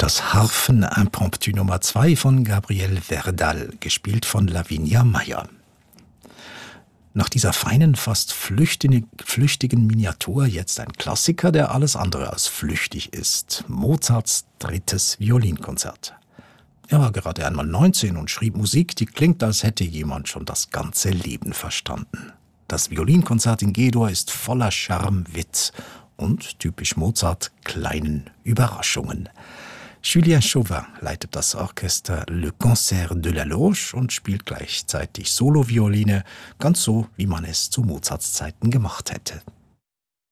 das Harfen-Impromptu Nummer 2 von Gabriel Verdal, gespielt von Lavinia Meyer. Nach dieser feinen, fast flüchtigen Miniatur jetzt ein Klassiker, der alles andere als flüchtig ist. Mozarts 3. Violinkonzert. Er war gerade einmal 19 und schrieb Musik, die klingt, als hätte jemand schon das ganze Leben verstanden. Das Violinkonzert in G-Dur ist voller Charme, Witz und, typisch Mozart, kleinen Überraschungen. Julien Chauvin leitet das Orchester Le Concert de la Loge und spielt gleichzeitig Solovioline, ganz so, wie man es zu Mozarts Zeiten gemacht hätte.